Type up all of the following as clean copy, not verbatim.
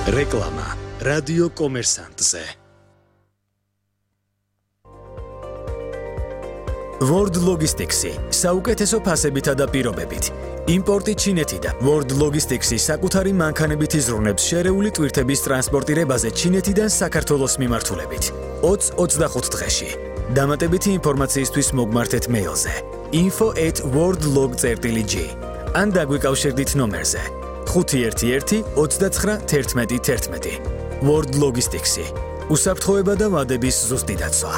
რეკლამა რადიო კომერსანტზე. World Logistics-ი საუკეთესო ფასებითა და პირობებით. იმპორტი ჩინეთიდან. World Logistics-ი საკუთარი მანქანებით იზრუნებს შერეული ტვირთების ტრანსპორტირებაზე ჩინეთიდან საქართველოს მიმართულებით. 20-25 დღეში. დამატებითი ინფორმაციისთვის მოგმართეთ მეილზე info@worldlog.gr ან დაგვიკავშირდით ნომერზე 511 29 11 11. World Logistics-ი უსაფრთხოება და ვადების ზუსტი დაცვა.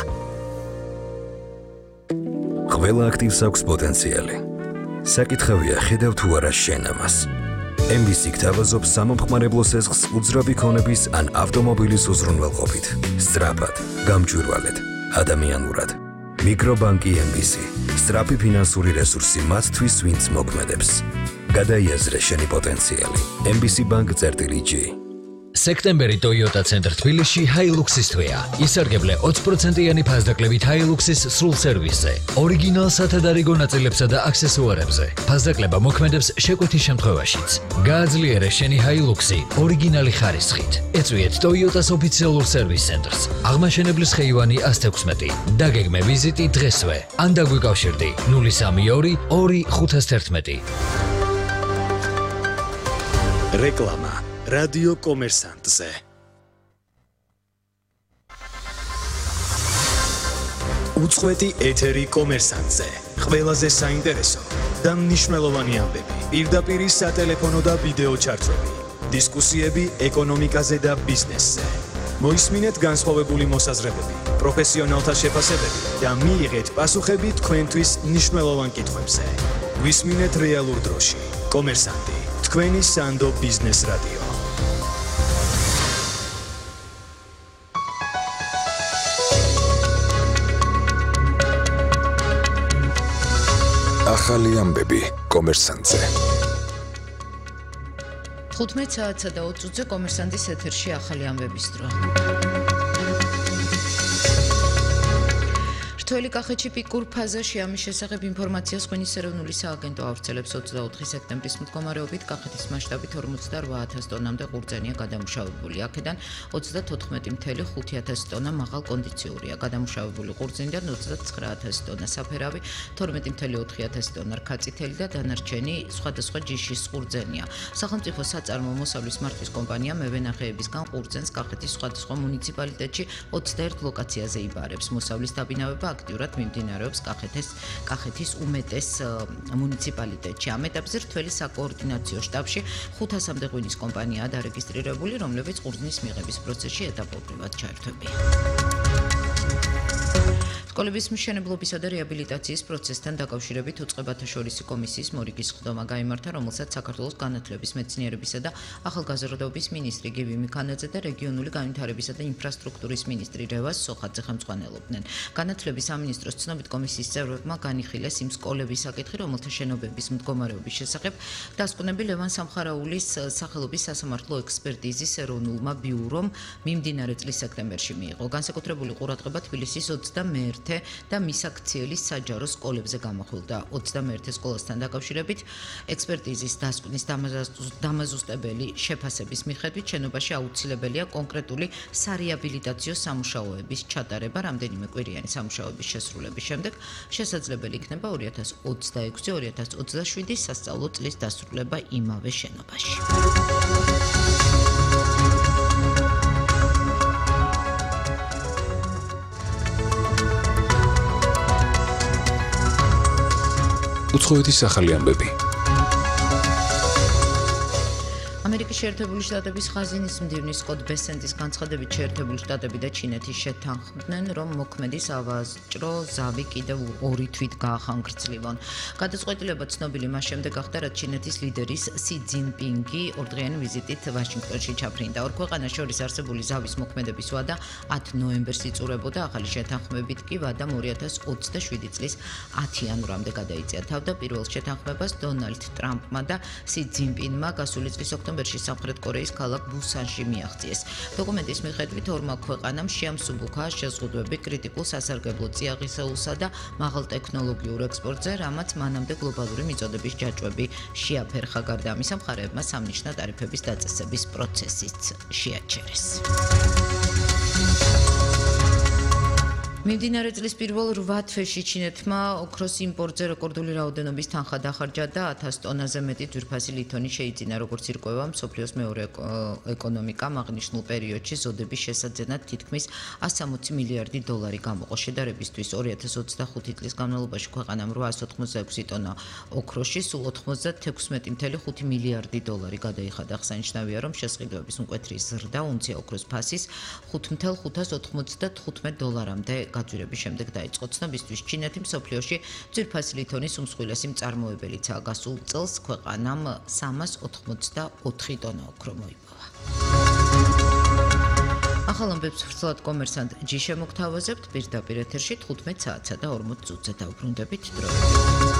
ყველა აქტივს აქვს პოტენციალი. საკითხავია ხედავ თუ არა შენ ამას. MBC გთავაზობს სამომხმარებლო სესხს უძრავი ქონების ან ავტომობილის უზრუნველყოფით. სწრაფად, გამჭვირვალედ, ადამიანურად. მიკრობანკი MBC. სწრაფი ფინანსური რესურსი მათთვის, ვინც მოქმედებს. გადაიაზრე შენი პოტენციალი. mbcbank.gr. სექტემბერი Toyota Center თბილისში Hilux-ის თვეა. ისარგებლე 20%-იანი ფასდაკლებით Hilux-ის სრულ სერვისზე, ორიგინალ სათადარიგო ნაწილებსა და აქსესუარებზე. ფასდაკლება მოქმედებს შეკვეთის შემთხვევაშიც. გააძლიერე შენი Hilux-ი ორიგინალი ხარისხით. ეწვიეთ Toyota-s ოფიციალურ სერვის ცენტრს. აღმაშენებლის ხეივანი 116. დაგეგმე ვიზიტი დღესვე. ან დაგვიკავშირდი 032 2511. რეკლამა რადიო კომერსანტზე. უწყვეტი ეთერი კომერსანტზე. ყველაზე საინტერესო და მნიშვნელოვანი ამბები. პირდაპირ სატელეფონო და ვიდეო ჩარტვები. დისკუსიები ეკონომიკაზე და ბიზნესზე. მოისმინეთ განსხვავებული მოსაზრებები, პროფესიონალთა შეფასებები და მიიღეთ პასუხები თქვენთვის მნიშვნელოვან კითხვებზე. გვისმინეთ რეალურ დროში. კომერსანტი, თქვენი სანდო ბიზნეს რადიო. ახალი ამბები კომერსანტზე. 15 საათსა და 20 წუთზე კომერსანტის ეთერში ახალი ამბების დრო. რთველი კახეთში პიკურ ფაზაში ამის შესახებ ინფორმაციას ღვინის ეროვნული სააგენტო ავრცელებს 24 სექტემბრის მდგომარეობით კახეთის მასშტაბით 48,000 ტონამდე ყურძენია გადამუშავებული. აქედან 34,500 ტონა მაღალ კონდიციურია. გადამუშავებული ყურძენიდან 29,000 ტონა საფერავი, 12,400 ტონა რქაწითელი და დანარჩენი სხვადასხვა ჯიშის ყურძენია. სახელმწიფო საწარმო მოსავლის მართვის კომპანია მევენახეებისგან ყურძენს კახეთის სხვადასხვა მუნიციპალიტეტში 21 ლოკაციაზე იბარებს. მოსავლის დაბინავება აქტიურად მიმდინარეობს კახეთის უმეტეს მუნიციპალიტეტში. ამ ეტაპზე რთველი საკოორდინაციო შტაბში 500-მდე ღვინის კომპანიაა დარეგისტრირებული, რომლებიც ყურძნის მიღების პროცესში ეტაპობრივად ჩაერთვებიან. სკოლების მშენებლობისა და რეაბილიტაციის პროცესთან დაკავშირებით უწყებათა შორისი კომისიის მორიგის ხდომა გაიმართა, რომელსაც საქართველოს განათლების, მეცნიერებისა და ახალგაზრდობის მინისტრი გივი მიქანაძე და რეგიონული განვითარებისა და ინფრასტრუქტურის მინისტრი რევაზ სოხაძე ხელმძღვანელობდნენ. განათლების სამინისტროს ცნობით კომისიის წევრებმა განიხილეს იმ სკოლების საკითხი, რომელთა შენობების მდგომარეობის შესახებ დასკვნები ლევან სამხარაულის სახელობის სასამართლო ექსპერტიზის ეროვნულმა ბიურომ მიმდინარე წლის სექტემბერში მიიღო. განსაკუთრებული ყურადღება თბილისის 21 და მისაქციელი საჯარო სკოლებზე გამოხვილდა. 21 სკოლასთან დაკავშირებით ექსპერტიზის დასკვნის დამაზუსტებელი შეფასების მიხედვით შენობაში აუცილებელია კონკრეტული სარეაბილიტაციო სამუშაოების ჩატარება. რამდენიმე კვირიანი სამუშაოების შესრულების შემდეგ შესაძლებელი იქნება 2026-2027 სასწავლო წლის დასრულება იმავე შენობაში. უცხოეთის ახალი ამბები. ამერიკის შეერთებული შტატების ხაზინის მდივნის სკოტ ბესენტის განცხადებით შეერთებული შტატები და ჩინეთი შეთანხმდნენ, რომ მოქმედი სავაჭრო ზავი კიდევ 2 თვით გაახანგრძლივონ. გადაწყვეტილება ცნობილი მას შემდეგ გახდა, რაც ჩინეთის ლიდერის სი ძინპინგი ორდღიანი ვიზიტით ვაშინგტონში ჩაფრინდა. ორ ქვეყანას შორის არსებული ზავის მოქმედების ვადა 10 ნოემბერს იწურებოდა, ახალი შეთანხმებით კი ვადამ 2027 წლის 10 იანვრამდე გადაიწია. თავდაპირველ შეთანხმებას დონალდ ტრამპმა და სი ძინპინმა გასული წლის ოქტომბერში ოქტომბერში სამხრეთ კორეის ქალაქ ბუსანში მიაღწიეს. დოკუმენტის მიხედვით ორმა ქვეყანამ შეამსუბუქა შეზღუდვები კრიტიკულ სასარგებლო წიაღისეულსა და მაღალ ტექნოლოგიურ ექსპორტზე, რამაც მანამდე გლობალური მიწოდების ჯაჭვები შეაფერხა. გარდა ამისა, მხარეებმა სამნიშნა ტარიფების დაწესების პროცესიც შეაჩერეს. მიმდინარე წლის პირველ 8 თვეში ჩინეთმა ოქროს იმპორტზე რეკორდული რაოდენობის თანხა დახარჯა და 1000 ტონაზე მეტი ძვირფასი ლითონი შეიძინა, როგორც ირკვევა მსოფლიოს მეორე ეკონომიკამ აღნიშნულ პერიოდში ზოდების შესაძენად თითქმის 160 მილიარდი დოლარი გამოყო. შედარებისთვის 2025 წლის განმავლობაში ქვეყანამ 886 ტონა ოქროში სულ 96.5 მილიარდი დოლარი გადაიხადა. აღსანიშნავია, რომ შესყიდვების მკვეთრი ზრდა უნცია ოქროს ფასის 5.595 დოლარამდე გაძვირების შემდეგ დაიწყო. ცნობისთვის, ჩინეთი მსოფლიოში ძვირფასი ლითონის უმსხვილესი მწარმოებელიცაა. გასულ წელს ქვეყანამ 384 ტონა ოქრო მოიპოვა. ახალ ამბებს ვრცლად კომერსანტ ჯი შემოგთავაზებთ. პირდაპირ ეთერში 15 საათსა და 40 წუთზე დავბრუნდებით.